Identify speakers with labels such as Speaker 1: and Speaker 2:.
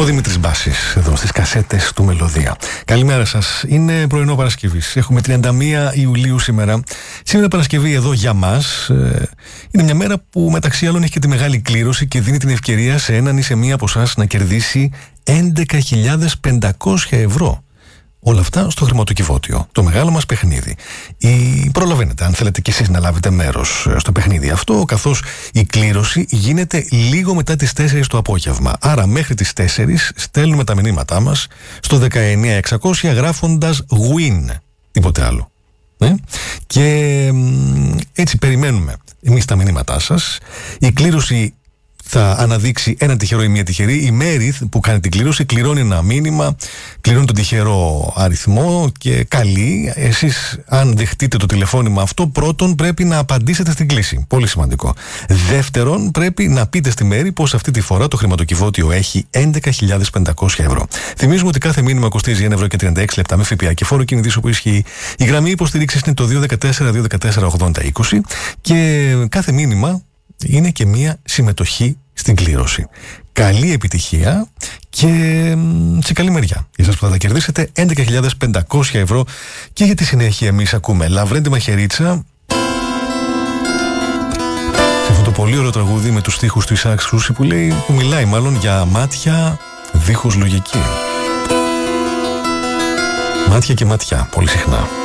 Speaker 1: Ο Δημήτρης Μπάσης εδώ στις κασέτες του Μελωδία. Καλημέρα σας. Είναι πρωινό Παρασκευής. Έχουμε 31 Ιουλίου σήμερα. Σήμερα Παρασκευή εδώ για μας είναι μια μέρα που μεταξύ άλλων έχει και τη μεγάλη κλήρωση και δίνει την ευκαιρία σε έναν ή σε μία από εσάς να κερδίσει 11.500 ευρώ. Όλα αυτά στο χρηματοκιβώτιο. Το μεγάλο μας παιχνίδι. Προλαβαίνετε, αν θέλετε κι εσείς να λάβετε μέρος στο παιχνίδι αυτό, καθώς η κλήρωση γίνεται λίγο μετά τις 4 το απόγευμα. Άρα μέχρι τις 4 στέλνουμε τα μηνύματά μας στο 19600 γράφοντας win. Τίποτε άλλο. Και έτσι περιμένουμε εμείς τα μηνύματά σας. Η κλήρωση θα αναδείξει έναν τυχερό ή μία τυχερή. Η Μέρι που κάνει την κλήρωση κληρώνει ένα μήνυμα, κληρώνει τον τυχερό αριθμό και καλεί. Εσείς, αν δεχτείτε το τηλεφώνημα αυτό, πρώτον πρέπει να απαντήσετε στην κλήση. Πολύ σημαντικό. Δεύτερον, πρέπει να πείτε στη Μέρι πως αυτή τη φορά το χρηματοκιβώτιο έχει 11.500 ευρώ. Θυμίζουμε ότι κάθε μήνυμα κοστίζει 1,36 ευρώ με ΦΠΑ και φόρο κινητής όπου ισχύει. Η γραμμή υποστήριξης είναι το 214-214-80-20 και κάθε μήνυμα είναι και μία συμμετοχή στην κλήρωση. Καλή επιτυχία και σε καλή μεριά. Για εσάς που θα τα κερδίσετε 11.500 ευρώ. Και για τη συνέχεια εμείς ακούμε Λαβρέντη Μαχαιρίτσα σε αυτό το πολύ ωραίο τραγούδι με τους στίχους του Ισαάκ Σούση που μιλάει μάλλον για μάτια δίχως λογική. Μάτια και ματιά πολύ συχνά.